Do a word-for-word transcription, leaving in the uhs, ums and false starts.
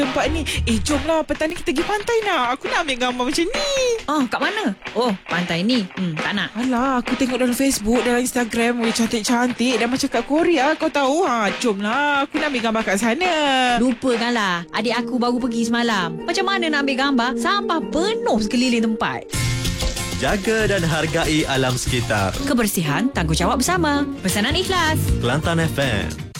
tempat ni. Eh, jomlah petang ni kita pergi pantai nak. Aku nak ambil gambar macam ni. Oh, kat mana? Oh, pantai ni. Hmm, tak nak. Alah, aku tengok dalam Facebook, dalam Instagram, weh, cantik-cantik dan macam kat Korea. Kau tahu, ha, jomlah. Aku nak ambil gambar kat sana. Lupakanlah. Adik aku baru pergi semalam. Macam mana nak ambil gambar? Sampah penuh sekeliling tempat. Jaga dan hargai alam sekitar. Kebersihan tanggungjawab bersama. Pesanan ikhlas. Kelantan F M.